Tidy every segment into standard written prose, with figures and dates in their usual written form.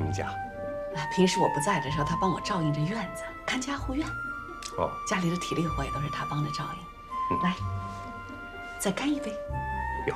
们家？ 平时我不在的时候，他帮我照应着院子，看家护院。 哦， 家里的体力活也都是他帮着照应。来，再干一杯。 哟，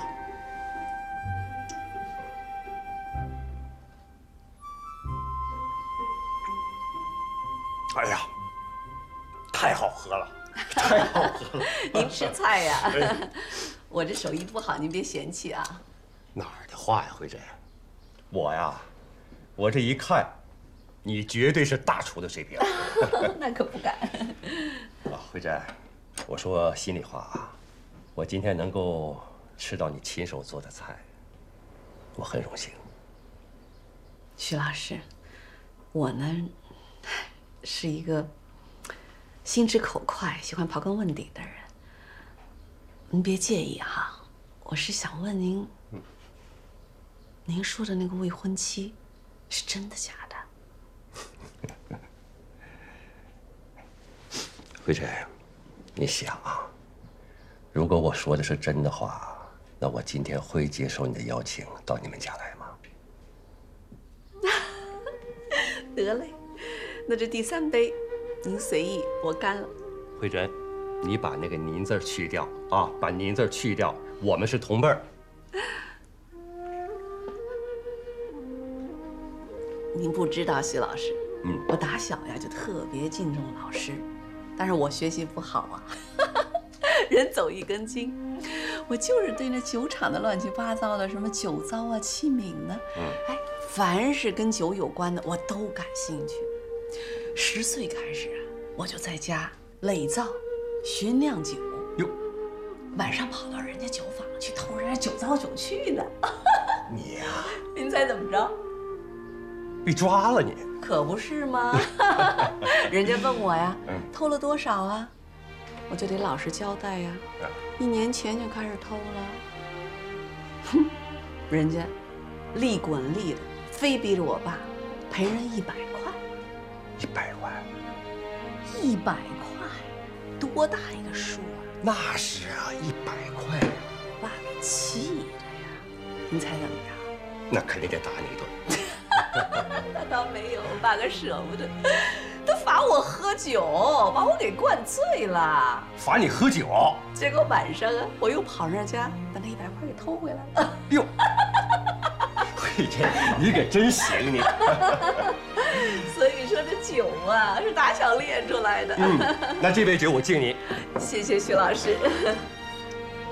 哎呀，太好喝了，太好喝了！ 您吃菜呀？我这手艺不好，您别嫌弃啊。 哪儿的话呀，慧珍，我呀，我这一看，你绝对是大厨的水平。 那可不敢。 啊，慧珍，我说心里话啊，我今天能够吃到你亲手做的菜，我很荣幸。 徐老师，我呢，是一个心直口快、喜欢刨根问底的人。您别介意哈，我是想问您，您说的那个未婚妻，是真的假的？ 慧珍，你想啊，如果我说的是真的话，那我今天会接受你的邀请到你们家来吗？ 得嘞，那这第3杯，您随意，我干了。 慧珍，你把那个“您”字去掉啊，把“您”字去掉，我们是同辈儿。 您不知道，徐老师，我打小呀就特别敬重老师，但是我学习不好啊，人走一根筋，我就是对那酒厂的乱七八糟的什么酒糟啊、器皿呢，哎，凡是跟酒有关的我都感兴趣。10岁开始啊，我就在家垒造、学酿酒， 哟， 晚上跑到人家酒坊去偷人家酒糟酒去呢。 你呀， 您猜怎么着？ 被抓了你！ 可不是吗？人家问我呀，偷了多少啊？我就得老实交代呀。1年前就开始偷了。哼，人家利滚利的，非逼着我爸赔人100块。 100块 ？100块，多大一个数啊！ 那是啊，100块呀！ 我爸给气的呀。您猜怎么着？ 那肯定得打你一顿。 那倒没有，我爸可舍不得，他罚我喝酒，把我给灌醉了。 罚你喝酒？ 结果晚上啊，我又跑人家把那100块给偷回来了。 哟，慧珍，你可真行你！ 所以说这酒啊，是打小练出来的。 那这杯酒我敬你。 谢谢徐老师。